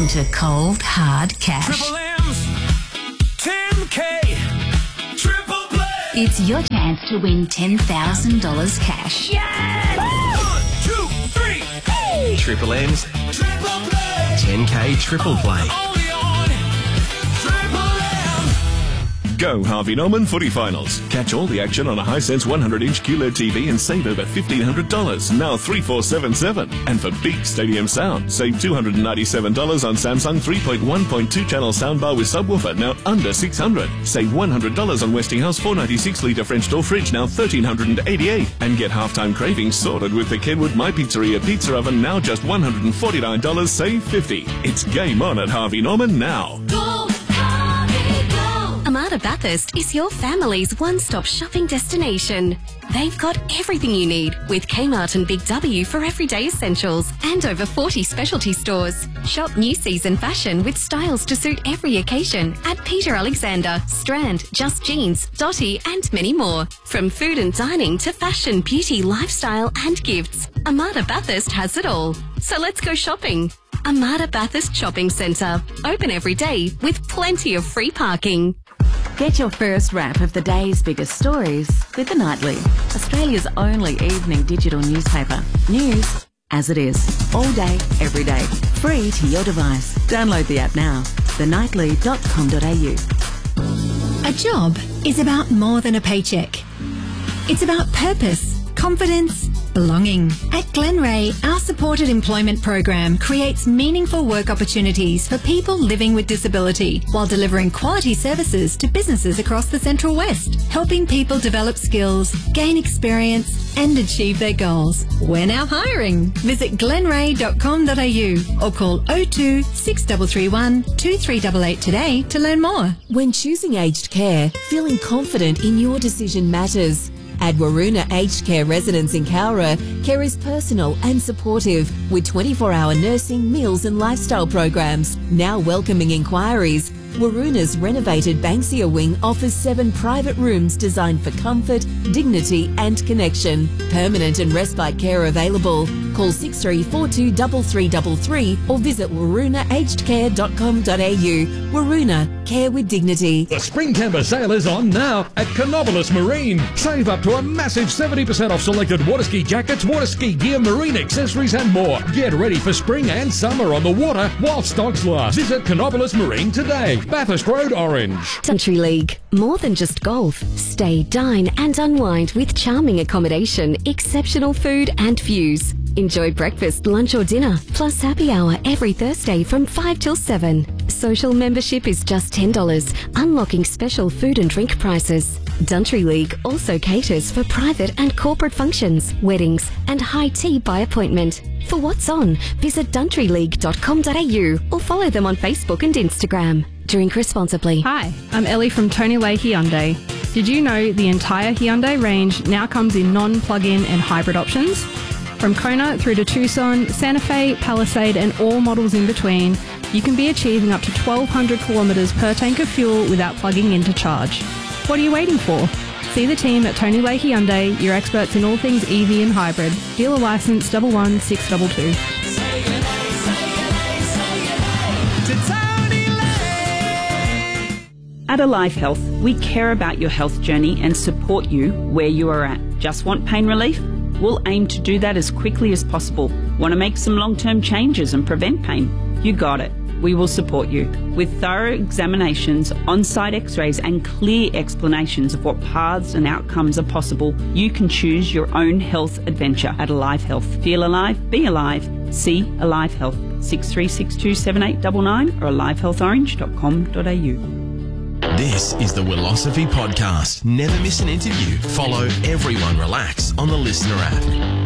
into cold, hard cash. Triple M's, 10K, triple play. It's your chance to win $10,000 cash. Yes! 1, 2, 3. Hey! Triple M's, Triple play. 10K triple play. Only on Triple M. Go Harvey Norman Footy Finals. Catch all the action on a Hisense 100-inch QLED TV and save over $1,500, now 3477. And for big stadium sound, save $297 on Samsung 3.1.2 channel soundbar with subwoofer, now under $600. Save $100 on Westinghouse 496-litre French door fridge, now $1,388. And get halftime cravings sorted with the Kenwood My Pizzeria pizza oven, now just $149, save $50. It's game on at Harvey Norman now. Armada Bathurst is your family's one-stop shopping destination. They've got everything you need with Kmart and Big W for everyday essentials and over 40 specialty stores. Shop new season fashion with styles to suit every occasion at Peter Alexander, Strand, Just Jeans, Dotty and many more. From food and dining to fashion, beauty, lifestyle and gifts, Armada Bathurst has it all. So let's go shopping. Armada Bathurst Shopping Centre. Open every day with plenty of free parking. Get your first wrap of the day's biggest stories with The Nightly, Australia's only evening digital newspaper. News as it is, all day, every day, free to your device. Download the app now, thenightly.com.au. A job is about more than a paycheck. It's about purpose, confidence, belonging. At Glenray, our supported employment program creates meaningful work opportunities for people living with disability while delivering quality services to businesses across the Central West, helping people develop skills, gain experience and achieve their goals. We're now hiring. Visit glenray.com.au or call 02 6331 2388 today to learn more. When choosing aged care, feeling confident in your decision matters. At Waroona Aged Care Residence in Cowra, care is personal and supportive with 24-hour nursing, meals and lifestyle programs. Now welcoming inquiries, Waroona's renovated Banksia wing offers 7 private rooms designed for comfort, dignity and connection. Permanent and respite care available. Call 6342 3333 or visit waroonaagedcare.com.au. Waroona, care with dignity. The Spring Timber sale is on now at Canopolis Marine. Save up to a massive 70% off selected water ski jackets, water ski gear, marine accessories and more. Get ready for spring and summer on the water while stocks last. Visit Canopolis Marine today. Bathurst Road, Orange. Country League. More than just golf. Stay, dine and unwind with charming accommodation, exceptional food and views. Enjoy breakfast, lunch or dinner, plus happy hour every Thursday from 5 till 7. Social membership is just $10, unlocking special food and drink prices. Country League also caters for private and corporate functions, weddings and high tea by appointment. For what's on, visit countryleague.com.au or follow them on Facebook and Instagram. Drink responsibly. Hi, I'm Ellie from Tony Leigh Hyundai. Did you know the entire Hyundai range now comes in non-plug-in and hybrid options? From Kona through to Tucson, Santa Fe, Palisade and all models in between, you can be achieving up to 1,200 kilometres per tank of fuel without plugging in to charge. What are you waiting for? See the team at Tony Leigh Hyundai, your experts in all things EV and hybrid. Dealer licence 11622. At Alive Health, we care about your health journey and support you where you are at. Just want pain relief? We'll aim to do that as quickly as possible. Want to make some long-term changes and prevent pain? You got it. We will support you. With thorough examinations, on-site x-rays and clear explanations of what paths and outcomes are possible, you can choose your own health adventure at Alive Health. Feel alive, be alive. See Alive Health. 63627899 or alivehealthorange.com.au. This is the Willosophy Podcast. Never miss an interview. Follow Everyone Relax on the Listener app.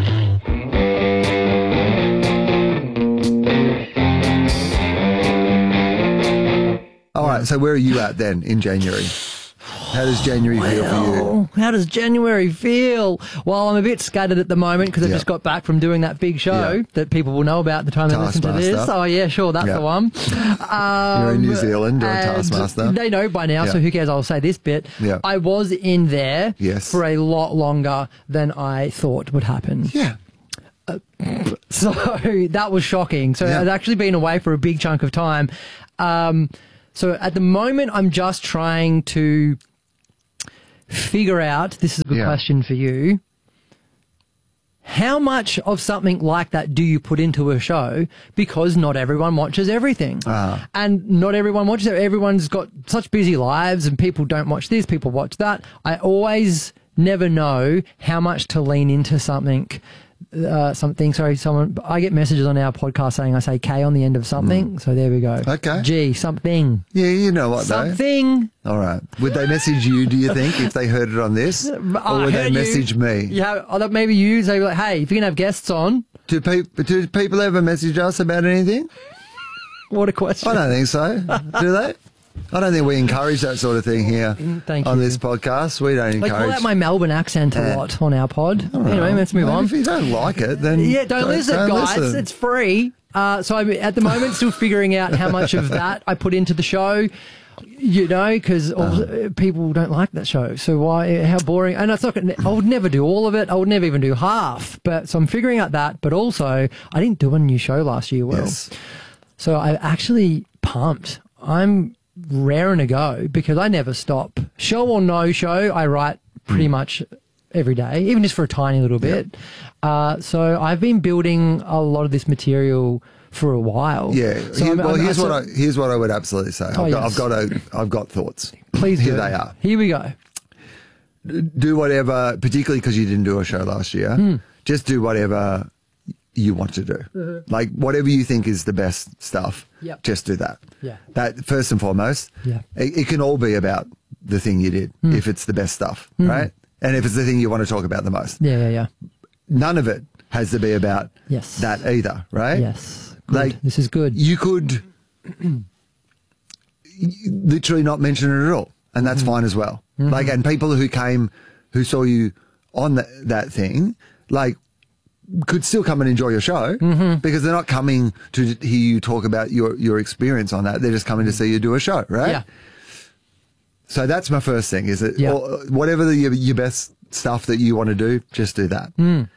All right, so where are you at then in January? How does January feel for you? How does January feel? Well, I'm a bit scattered at the moment because I just got back from doing that big show that people will know about at the time they listen to this. Oh, yeah, sure, that's the one. You're in New Zealand doing Taskmaster. They know by now, so who cares? I'll say this bit. I was in there for a lot longer than I thought would happen. Yeah. So that was shocking. So I'd actually been away for a big chunk of time. So at the moment, I'm just trying to figure out, this is a good question for you, how much of something like that do you put into a show? Because not everyone watches everything. And not everyone watches it. Everyone's got such busy lives and people don't watch this, people watch that. I always never know how much to lean into something. I get messages on our podcast saying I say K on the end of something. So there we go. Okay. G, something. Yeah, you know what, something. All right. Would they message you, do you think, if they heard it on this? Or would they message me? Yeah, maybe you say, like, hey, if you're going to have guests on. Do people ever message us about anything? What a question. I don't think so. Do they? I don't think we encourage that sort of thing here on this podcast. We don't encourage. They call out my Melbourne accent a lot on our pod. Right. Anyway, let's move on. If you don't like it, then don't listen, guys. Listen. It's free. So I'm at the moment still figuring out how much of that I put into the show. You know, because people don't like that show. So why? How boring? And it's not. I would never do all of it. I would never even do half. But so I'm figuring out that. But also, I didn't do a new show last year. So I'm actually pumped. I'm raring to go because I never stop. Show or no show, I write pretty much every day, even just for a tiny little bit. So I've been building a lot of this material for a while. Yeah. So here's what I would absolutely say. I've got thoughts. Please do. Here they are. Here we go. Do whatever, particularly because you didn't do a show last year. Just do whatever you want to do. Like whatever you think is the best stuff. Just do that. That first and foremost. It can all be about the thing you did if it's the best stuff, right? And if it's the thing you want to talk about the most. None of it has to be about that either, right? Yes. Good. Like this is good. You could literally not mention it at all, and that's fine as well. Like, and people who saw you on that thing, like, could still come and enjoy your show because they're not coming to hear you talk about your experience on that. They're just coming to see you do a show, right? Yeah. So that's my first thing, is it whatever your best stuff that you want to do, just do that.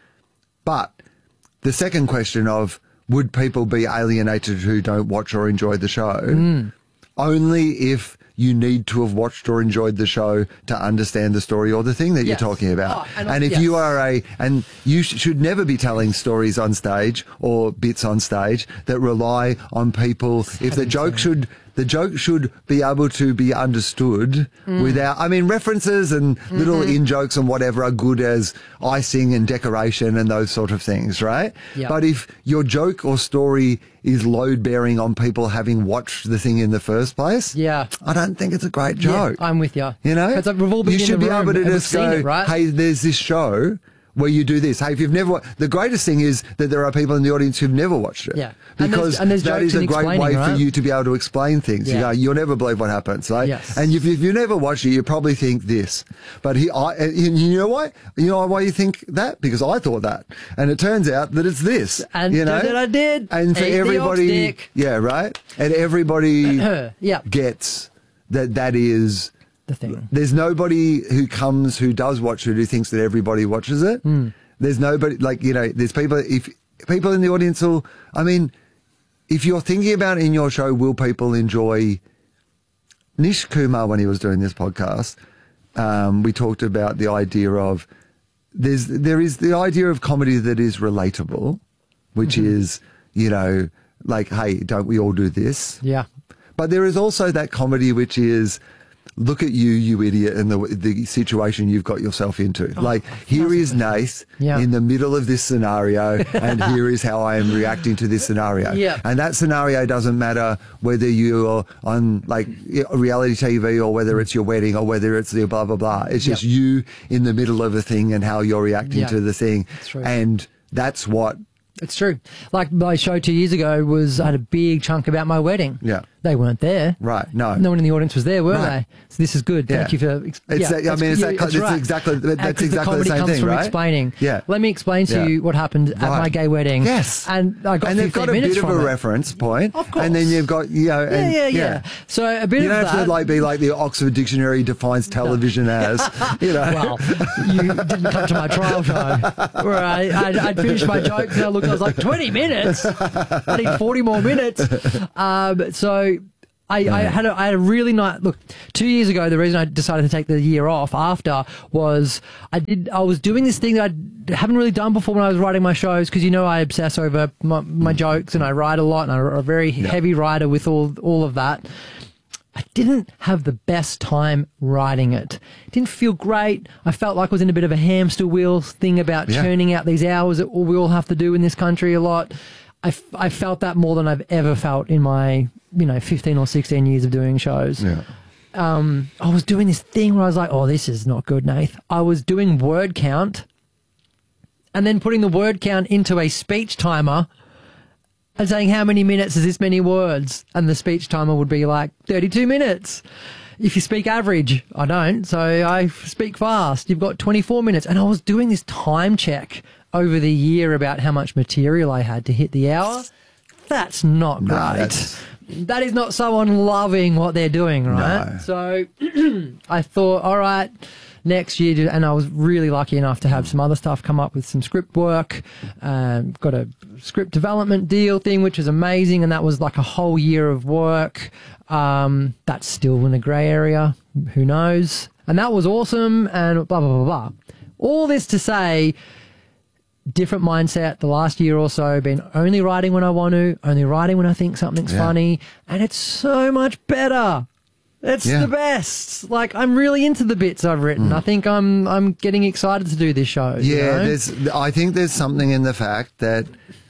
But the second question of would people be alienated who don't watch or enjoy the show? Only if you need to have watched or enjoyed the show to understand the story or the thing that you're talking about. And if you are and you should never be telling stories on stage or bits on stage that rely on people. If the joke should be able to be understood without, I mean, references and little in-jokes and whatever are good as icing and decoration and those sort of things, right? But if your joke or story is load-bearing on people having watched the thing in the first place, I don't think it's a great joke. I'm with you. You know? Because we've all been you should be able to just go, right? hey, there's this show where you do this. Hey, if you've never, the greatest thing is that there are people in the audience who've never watched it. Because there's that is a great way for you to be able to explain things. You go, you'll never believe what happens. Right? And if you never watched it, you probably think this. But you know why? You know why you think that? Because I thought that. And it turns out that it's this. And you know? that I did. And for everybody, right? And everybody gets that is the thing. There's nobody who does watch it who thinks that everybody watches it. There's nobody, like, you know, there's people, if people in the audience will, I mean, if you're thinking about in your show, will people enjoy Nish Kumar when he was doing this podcast? We talked about the idea of there is the idea of comedy that is relatable, which is, you know, like, hey, don't we all do this? But there is also that comedy which is, look at you idiot, and the situation you've got yourself into. Here is Nath in the middle of this scenario, and here is how I am reacting to this scenario. And that scenario doesn't matter whether you're on, like, reality TV or whether it's your wedding or whether it's the blah, blah, blah. It's just you in the middle of a thing and how you're reacting to the thing. And that's what... It's true. Like my show 2 years ago I had a big chunk about my wedding. they weren't there. Right. No. No one in the audience was there, were Right. they? So this is good. Thank you for. It's exactly Because the the comedy same comes thing, from right? explaining. Yeah. Let me explain to you what happened at my gay wedding. Yes. And I got 15 they've got a minutes bit of from a it. reference point. Of course. And then you've got, Yeah. So a bit you of don't have that. to be like the Oxford Dictionary defines television as, Well, you didn't come to my trial show where I'd finished my jokes and I was like, 20 minutes? I need 40 more minutes. So I had a really nice look. 2 years ago, the reason I decided to take the year off after was I was doing this thing that I haven't really done before when I was writing my shows, because I obsess over my jokes and I write a lot and I'm a very heavy writer with all of that. I didn't have the best time writing it. It didn't feel great. I felt like I was in a bit of a hamster wheel thing about churning out these hours that we all have to do in this country a lot. I felt that more than I've ever felt in my 15 or 16 years of doing shows. Yeah. I was doing this thing where I was like, oh, this is not good, Nath. I was doing word count and then putting the word count into a speech timer and saying, how many minutes is this many words? And the speech timer would be like 32 minutes. If you speak average, I don't, so I speak fast. You've got 24 minutes. And I was doing this time check over the year about how much material I had to hit the hour. That's not great. That is not someone loving what they're doing, right? No. So I thought, all right, next year, and I was really lucky enough to have some other stuff come up with some script work. Got a script development deal thing, which is amazing, and that was like a whole year of work. That's still in a grey area. Who knows? And that was awesome, and blah, blah, blah, blah. All this to say, different mindset the last year or so, been only writing when I want to, only writing when I think something's funny, and it's so much better. It's the best. Like, I'm really into the bits I've written. I think I'm getting excited to do this show. Yeah, I think there's something in the fact that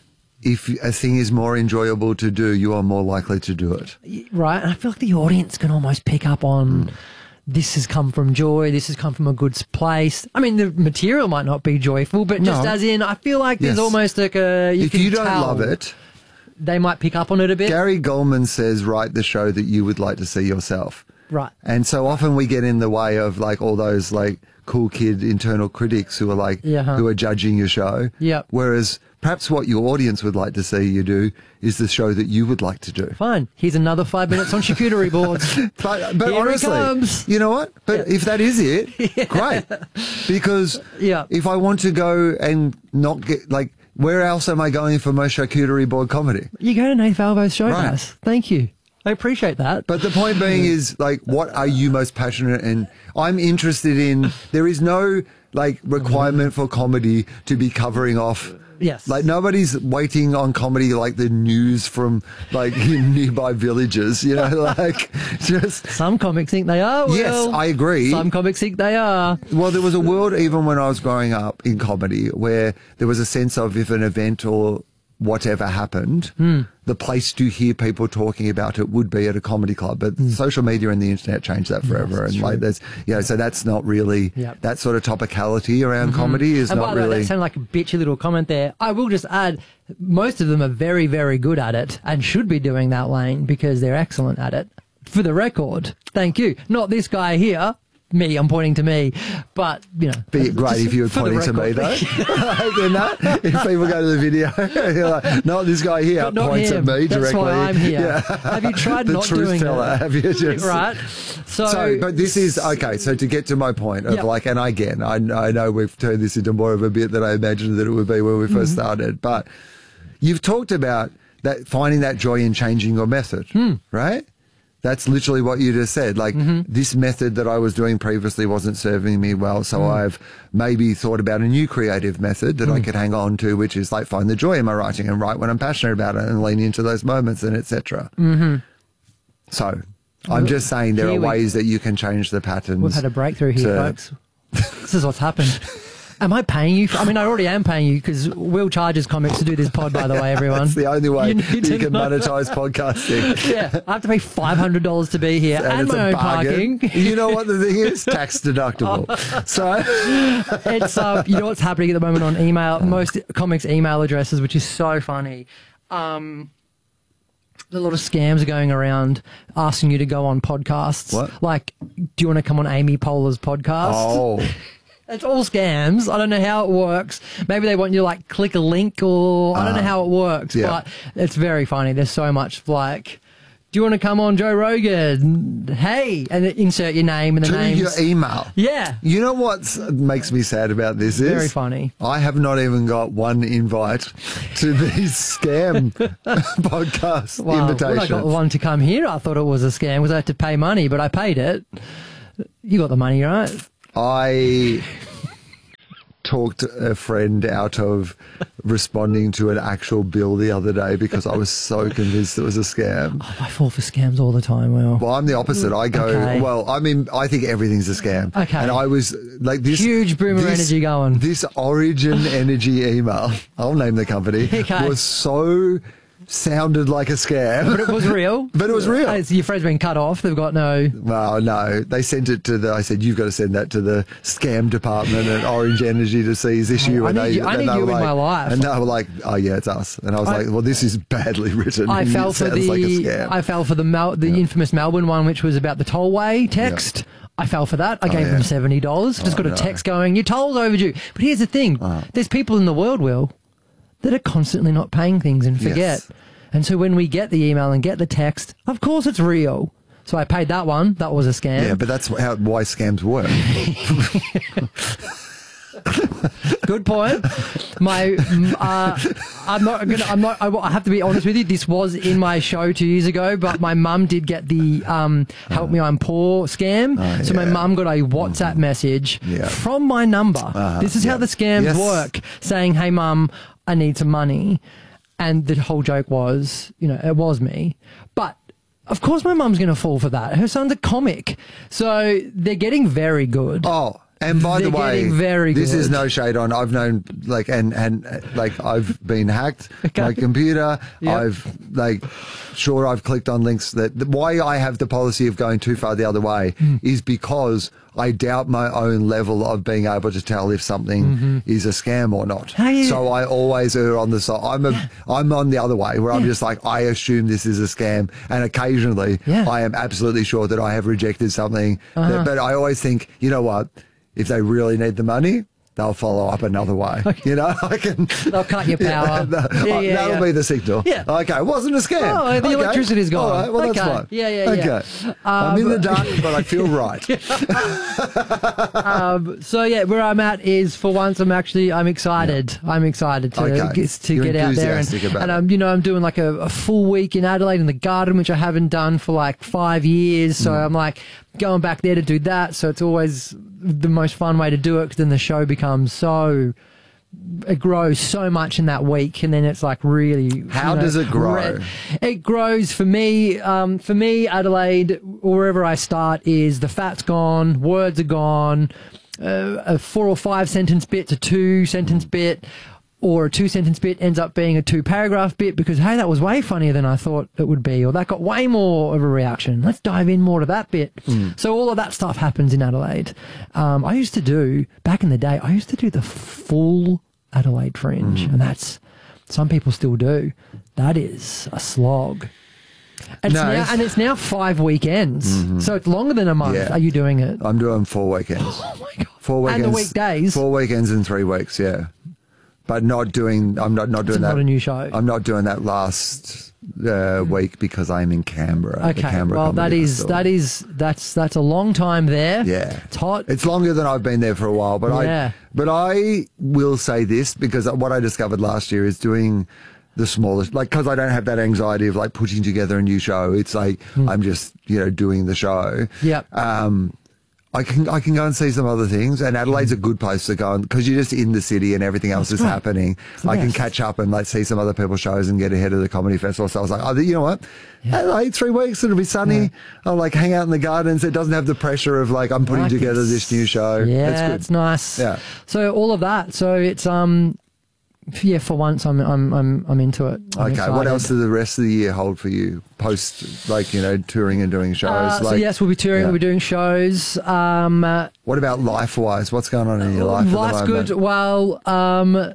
if a thing is more enjoyable to do, you are more likely to do it. Right, and I feel like the audience can almost pick up on this has come from joy, this has come from a good place. I mean, the material might not be joyful, but just as in, I feel like there's almost like if you don't love it, they might pick up on it a bit. Gary Goldman says, write the show that you would like to see yourself. Right. And so often we get in the way of like all those like cool kid internal critics who are like, who are judging your show. Yep. Whereas perhaps what your audience would like to see you do is the show that you would like to do. Fine. Here's another 5 minutes on charcuterie boards. But Here honestly, it comes. you know what? But if that is it, great. Because if I want to go and not get like, where else am I going for most charcuterie board comedy? You go to Nath Valvo's show, Right. guys. Thank you. I appreciate that. But the point being is, like, what are you most passionate in? I'm interested in, there is no, like, requirement for comedy to be covering off. Yes. Like, nobody's waiting on comedy like the news from, like, in nearby villages, you know, like, just. Some comics think they are, Will. Yes, I agree. Some comics think they are. Well, there was a world, even when I was growing up in comedy, where there was a sense of if an event or whatever happened, the place to hear people talking about it would be at a comedy club. But social media and the internet changed that forever. And like there's, so that's not really, that sort of topicality around comedy is and not by the way, really. that sounded like a bitchy little comment there. I will just add, most of them are very, very good at it and should be doing that lane because they're excellent at it. For the record, thank you. Not this guy here. Me, I'm pointing to me, but you know. Be great if you were pointing to me, though. If people go to the video, you're like, not this guy here points at me directly. That's why I'm here. Have you tried not doing fella, that? Have you just right? So, but this is okay. So to get to my point of like, and again, I know we've turned this into more of a bit than I imagined that it would be when we first started, but you've talked about that finding that joy in changing your method, right? That's literally what you just said. Like, this method that I was doing previously wasn't serving me well, so I've maybe thought about a new creative method that I could hang on to, which is like find the joy in my writing and write when I'm passionate about it and lean into those moments and etc. So I'm just saying there are ways that you can change the patterns. We've had a breakthrough here, folks. This is what's happened. Am I paying you? I mean, I already am paying you because Will charges comics to do this pod, by the way, everyone. That's the only way you can monetize podcasting. Yeah, I have to pay $500 to be here and my own parking. You know what the thing is? Tax deductible. So it's you know what's happening at the moment on email? Most comics' email addresses, which is so funny. a lot of scams are going around asking you to go on podcasts. What? Like, do you want to come on Amy Poehler's podcast? Oh. It's all scams. I don't know how it works. Maybe they want you to like click a link or I don't know how it works, but it's very funny. There's so much like, do you want to come on Joe Rogan? Hey, and insert your name and the names. Your email. Yeah. You know what makes me sad about this is? Very funny. I have not even got one invite to these scam podcast invitations. When I got one to come here, I thought it was a scam because I had to pay money, but I paid it. You got the money, right? I talked a friend out of responding to an actual bill the other day because I was so convinced it was a scam. Oh, I fall for scams all the time. Well, I'm the opposite. I go, well, I mean, I think everything's a scam. Okay. And I was like this. Huge boomer energy going. This Origin Energy email, I'll name the company, was so... sounded like a scam. But it was real. But it was real. Your friend's been cut off. They've got no... Well, no. They sent it to I said, you've got to send that to the scam department at Orange Energy to see his issue. I need you in my life. And they were like, oh, yeah, it's us. And I was like, well, this is badly written. I fell for like a scam. I fell for the infamous Melbourne one, which was about the tollway text. Yeah. I fell for that. I gave them $70. Just got a text going, your toll's overdue. But here's the thing. There's people in the world, Will, that are constantly not paying things and forget. Yes. And so when we get the email and get the text, of course it's real. So I paid that one. That was a scam. Yeah, but that's why scams work. Good point. I have to be honest with you. This was in my show 2 years ago, but my mum did get the "Help Me, I'm Poor" scam. So my mum got a WhatsApp message from my number. This is how the scams work, saying, "Hey, mum, I need some money." And the whole joke was, it was me. But, of course, my mum's going to fall for that. Her son's a comic. So they're getting very good. Oh, and by the way, this is no shade on. I've known, I've been hacked, my computer. I've, I've clicked on links why I have the policy of going too far the other way is because I doubt my own level of being able to tell if something is a scam or not. So I always err on the side. I'm on the other way where I'm just like, I assume this is a scam. And occasionally I am absolutely sure that I have rejected something. But I always think, you know what? If they really need the money, they'll follow up another way. They'll cut your power. That'll be the signal. Yeah. Okay, it wasn't a scam. Oh, the electricity's gone. All right, well, that's fine. Yeah. Okay. I'm in the dark, but I feel right. Where I'm at is, for once, I'm excited. Yeah. I'm excited to get out there. And I'm doing like a full week in Adelaide in the garden, which I haven't done for like 5 years. So I'm like going back there to do that. So it's always the most fun way to do it, because then the show becomes it grows so much in that week, and then it's like really... How does it grow? It grows for me, Adelaide, or wherever I start, is the fat's gone, words are gone, a 4 or 5 sentence bit's a 2 sentence bit, or a 2 sentence bit ends up being a 2 paragraph bit because, hey, that was way funnier than I thought it would be, or that got way more of a reaction. Let's dive in more to that bit. So all of that stuff happens in Adelaide. Back in the day, I used to do the full Adelaide Fringe, and that's, some people still do. That is a slog. It's now 5 weekends, so it's longer than a month. Yeah. Are you doing it? I'm doing 4 weekends. Oh my God. 4 weekends. And the weekdays? 4 weekends in 3 weeks, yeah. But I'm not doing that. It's not a new show. I'm not doing that last week because I'm in Canberra. Okay, well, that's a long time there. Yeah. It's hot. It's longer than I've been there for a while. But I will say this, because what I discovered last year is doing the smallest, because I don't have that anxiety of putting together a new show. It's like I'm just doing the show. Yep. I can go and see some other things, and Adelaide's a good place to go because you're just in the city and everything else is happening. I can catch up and see some other people's shows and get ahead of the comedy festival. So I was like, oh, you know what? Adelaide, 3 weeks, it'll be sunny. Yeah. I'll hang out in the gardens. It doesn't have the pressure of I'm putting together this new show. Yeah, it's good. It's nice. Yeah. So all of that. So it's for once I'm into it. I'm excited. What else does the rest of the year hold for you? Post touring and doing shows. So yes, we'll be touring. We'll be doing shows. What about life-wise? What's going on in your life? Life's at the moment? good. Well,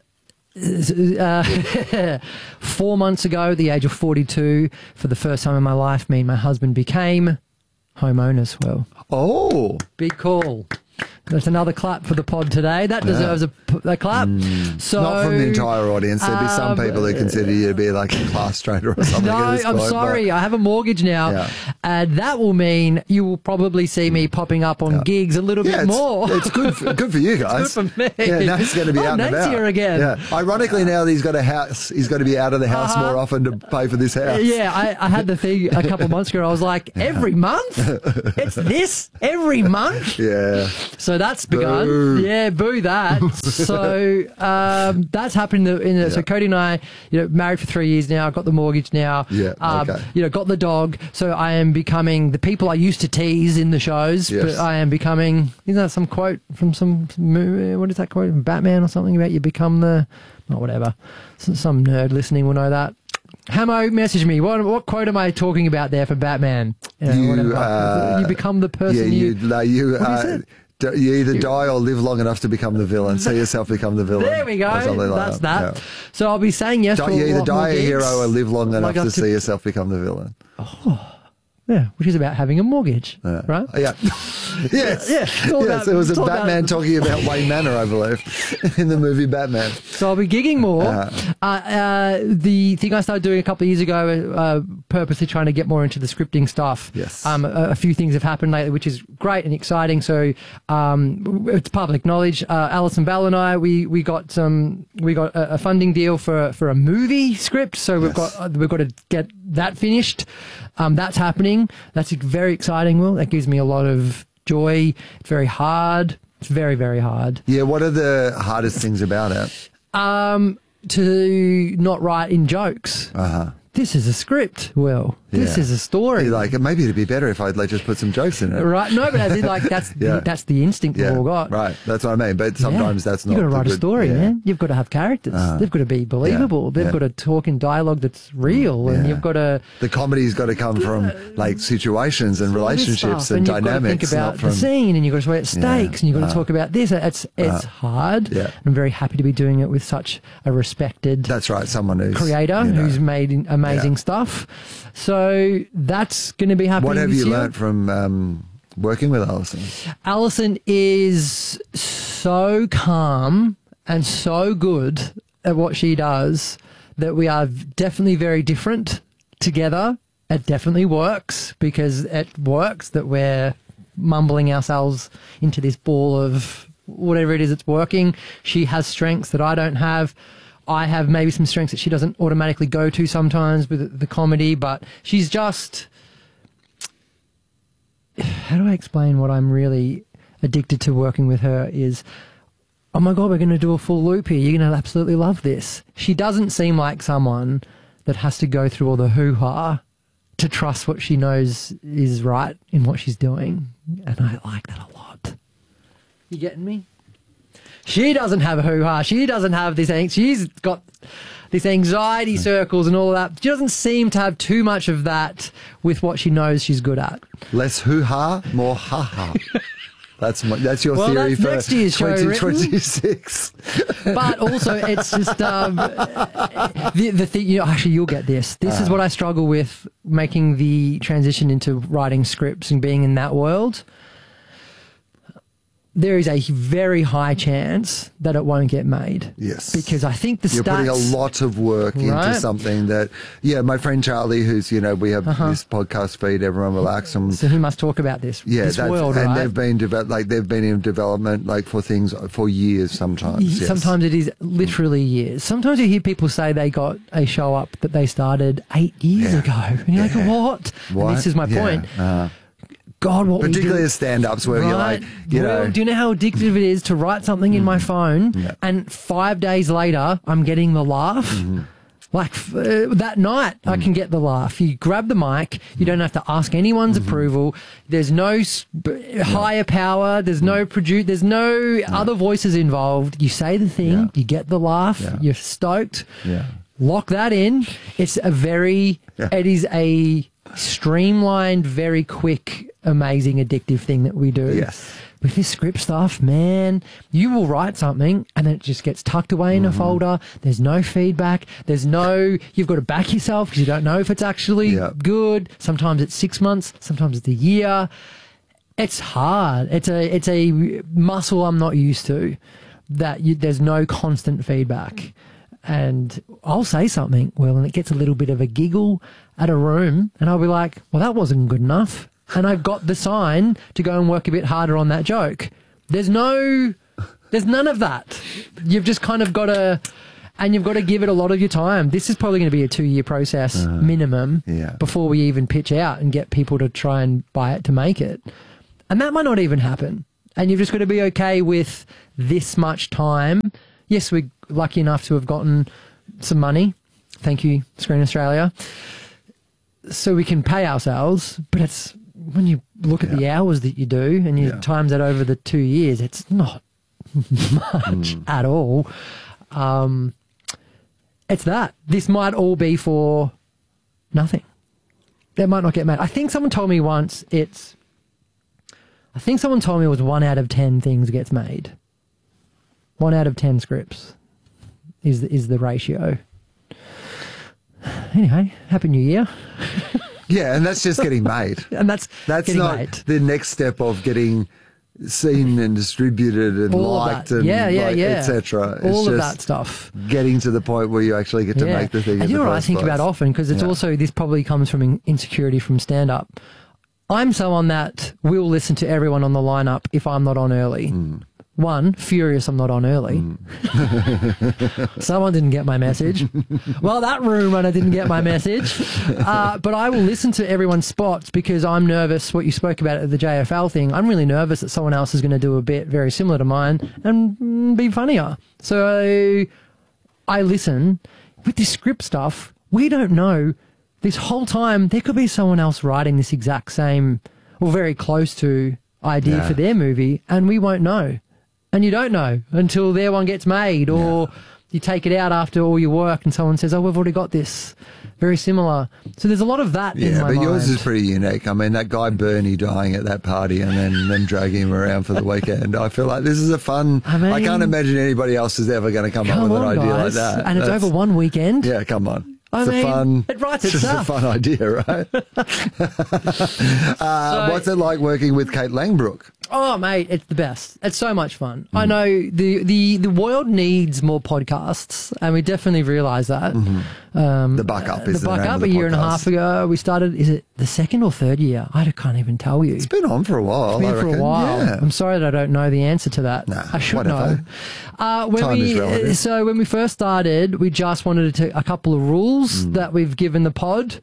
4 months ago, at the age of 42, for the first time in my life, me and my husband became homeowners. Well, oh, big call. That's another clap for the pod today. That deserves a clap. So, not from the entire audience. There'd be some people who consider you to be like a class trainer or something. No, I'm sorry. I have a mortgage now, and that will mean you will probably see me popping up on gigs a little bit more. It's good for you guys. It's good for me. Yeah, Nate's going to be out and Nate's about. here again. Yeah. Ironically, now that he's got a house, he's got to be out of the house more often to pay for this house. Yeah, I had the thing a couple of months ago. I was like, every month? It's this? Every month? Yeah. So that's begun. Boo. Yeah, boo that. So that's happened. So Cody and I, married for 3 years now. Got the mortgage now. Yeah. Okay. Got the dog. So I am becoming the people I used to tease in the shows. Yes. But I am becoming. Isn't that some quote from some movie? What is that quote from Batman or something about you become the? Oh, whatever. Some nerd listening will know that. Hamo, message me. What quote am I talking about there for Batman? You become the person you either die or live long enough to become the villain. See yourself become the villain. There we go. That's that. Yeah. So I'll be saying yes. You either die a hero or live long enough to see yourself become the villain. Oh, yeah, which is about having a mortgage, right? Yeah. Yes. Yes, it was a Batman talking about Wayne Manor, I believe, in the movie Batman. So I'll be gigging more. The thing I started doing a couple of years ago, purposely trying to get more into the scripting stuff. Yes. A few things have happened lately, which is great and exciting. So it's public knowledge. Alison Bell and I, we got a funding deal for a movie script. So we've got to get that finished. That's happening. That's very exciting. Well, that gives me a lot of joy. It's very hard. It's very, very hard. Yeah. What are the hardest things about it? To not write in jokes. This is a script, Will. This is a story. Like, maybe it'd be better if I'd just put some jokes in it. Right. No, but I think that's the instinct we've all got. Right. That's what I mean. But sometimes that's not. You've got to write a story, man. You've got to have characters. They've got to be believable. They've got to talk in dialogue that's real. And you've got to... The comedy's got to come from situations and relationships and dynamics. You've got to think about the scene, and you've got to talk about stakes, and you've got to talk about this. It's hard. Yeah. I'm very happy to be doing it with such a respected... That's right. Someone who's... creator who's made amazing stuff. So that's going to be happening. What have you year. learnt from working with Alison? Alison is so calm and so good at what she does that we are definitely very different together. It definitely works because it works that we're mumbling ourselves into this ball of whatever it is that's working. She has strengths that I don't have. I have maybe some strengths that she doesn't automatically go to sometimes with the comedy, but she's just... How do I explain what I'm really addicted to working with her is, oh my God, we're going to do a full loop here. You're going to absolutely love this. She doesn't seem like someone that has to go through all the hoo-ha to trust what she knows is right in what she's doing. And I like that a lot. You getting me? She doesn't have a hoo-ha. She doesn't have this. She's got this anxiety circles and all of that. She doesn't seem to have too much of that with what she knows she's good at. Less hoo-ha, more ha-ha. That's your theory for next year's 2026. But also, it's just the thing. Actually, you'll get this. This is what I struggle with making the transition into writing scripts and being in that world. There is a very high chance that it won't get made. Yes. Because I think You're putting a lot of work into something that, my friend Charlie, who's, we have this podcast feed, Everyone Relax. So he must talk about this, this world, and right? they've been in development, for things for years sometimes. Yes. Sometimes it is literally years. Sometimes you hear people say they got a show up that they started 8 years ago. And you're like, what? And this is my point. God, what particularly as stand-ups where you're like, do you know how addictive it is to write something in my phone and 5 days later I'm getting the laugh? That night I can get the laugh. You grab the mic, you don't have to ask anyone's approval. There's no higher power, there's no there's no other voices involved. You say the thing, you get the laugh, you're stoked. Lock that in. It is a streamlined, very quick, amazing, addictive thing that we do. Yes. with this script stuff, man, you will write something and then it just gets tucked away in a folder. There's no feedback. You've got to back yourself because you don't know if it's actually good. Sometimes it's 6 months. Sometimes it's a year. It's hard. It's a muscle I'm not used to, that there's no constant feedback. And I'll say something, and it gets a little bit of a giggle at a room, and I'll be like, well, that wasn't good enough. And I've got the sign to go and work a bit harder on that joke. There's none of that. You've just kind of got to, and you've got to give it a lot of your time. This is probably going to be a 2-year process minimum before we even pitch out and get people to try and buy it to make it. And that might not even happen. And you've just got to be okay with this much time. Yes, we're lucky enough to have gotten some money. Thank you, Screen Australia. So we can pay ourselves, but it's when you look at the hours that you do and you times that over the 2 years, it's not much at all. It's that. This might all be for nothing. That might not get made. I think someone told me once it was 1 out of 10 things gets made. 1 out of 10 scripts is the ratio. Anyway, Happy New Year. Yeah, and that's just getting made. And that's not made. The next step of getting seen and distributed and all liked and etc. All of that stuff. Getting to the point where you actually get to make the thing. And you know what I think about often, because it's also, this probably comes from insecurity from stand-up. I'm someone that will listen to everyone on the lineup if I'm not on early. One, furious I'm not on early. Someone didn't get my message. Well, that room runner didn't get my message. But I will listen to everyone's spots because I'm nervous, what you spoke about at the JFL thing. I'm really nervous that someone else is going to do a bit very similar to mine and be funnier. So I listen. With this script stuff, we don't know. This whole time, there could be someone else writing this exact same or very close to idea for their movie, and we won't know. And you don't know until their one gets made, or you take it out after all your work and someone says, oh, we've already got this. Very similar. So there's a lot of that in my mind. Yeah, but yours is pretty unique. I mean, that guy Bernie dying at that party and then them dragging him around for the weekend. I feel like this is a fun... I can't imagine anybody else is ever going to come up with an idea like that. And it's over one weekend? Yeah, come on. It writes itself. It's just a fun idea, right? What's it like working with Kate Langbroek? Oh, mate, it's the best. It's so much fun. I know the world needs more podcasts, and we definitely realise that. The Buck Up is the Buck Up. A year and a half ago, we started. Is it the second or third year? I can't even tell you. It's been on for a while. It's been for a while. Yeah. I'm sorry that I don't know the answer to that. Nah, I should whatever. know. Time is relative. So when we first started, we just wanted to take a couple of rules that we've given the pod.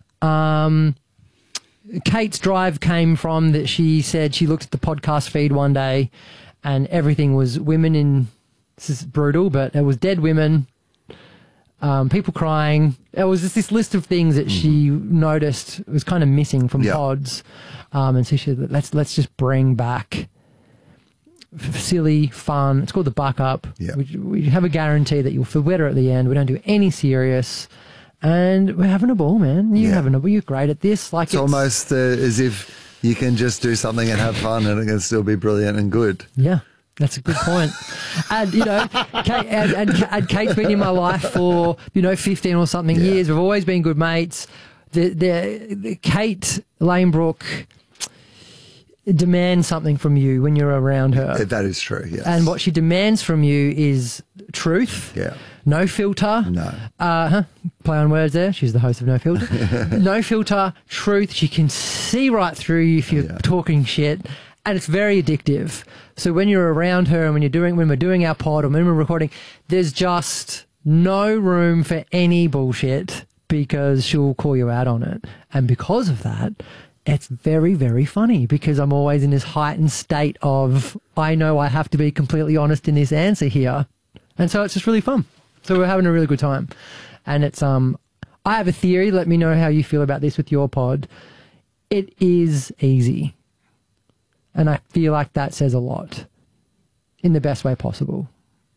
Kate's drive came from that she said she looked at the podcast feed one day and everything was women in, this is brutal, but it was dead women, people crying. It was just this list of things that she noticed was kind of missing from pods. And so she said, let's just bring back silly, fun. It's called the Buck Up. We have a guarantee that you'll feel better at the end. We don't do any serious. And we're having a ball, man. You're having a ball. You're great at this. Like it's almost as if you can just do something and have fun, and it can still be brilliant and good. Yeah, that's a good point. And you know, Kate, and Kate's been in my life for 15 or something years. We've always been good mates. The Kate Langbroek demands something from you when you're around her. That is true. Yes. And what she demands from you is truth. Yeah. No filter. No. Play on words there. She's the host of No Filter. No filter, truth. She can see right through you if you're talking shit. And it's very addictive. So when you're around her and when we're doing our pod or when we're recording, there's just no room for any bullshit because she'll call you out on it. And because of that, it's very, very funny because I'm always in this heightened state of, I know I have to be completely honest in this answer here. And so it's just really fun. So we're having a really good time. And it's, I have a theory. Let me know how you feel about this with your pod. It is easy. And I feel like that says a lot in the best way possible.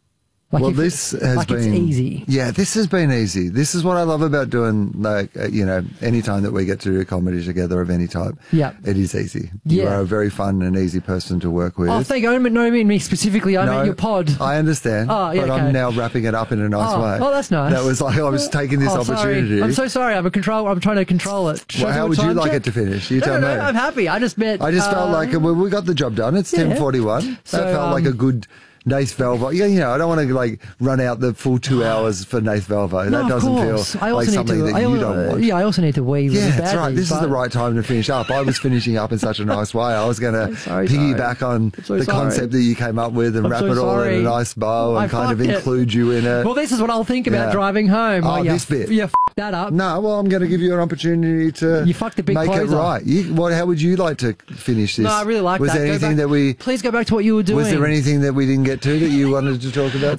Like well, this has like been it's easy. Yeah, this has been easy. This is what I love about doing, like, any time that we get to do comedy together of any type. Yeah. It is easy. You Yeah. are a very fun and easy person to work with. Oh, thank you. I don't mean me specifically. I meant your pod. I understand. Oh, yeah, but okay. I'm now wrapping it up in a nice way. Oh, that's nice. That was like I was taking this opportunity. Sorry. I'm so sorry. I'm trying to control it. Well, how would you like it to finish? You tell me. I'm happy. I just felt like we got the job done. It's 10:41. So, that felt like a good Nath Velvo. Yeah, I don't want to like run out the full 2 hours for Nath Velvo. No, That doesn't feel like something that you don't want. Yeah, I also need to wee really that's badly. right. This is the right time to finish up. I was finishing up in such a nice way. I was going to piggyback on the concept that you came up with and wrap it all in a nice bow and kind of include you in it. Well, this is what I'll think about driving home. Oh, this bit. You that up. No, well, I'm going to give you an opportunity to make it right. How would you like to finish this? No, I really like that. Was there anything that we... Please go back to what you were doing. Was there anything that we didn't get to that you wanted to talk about?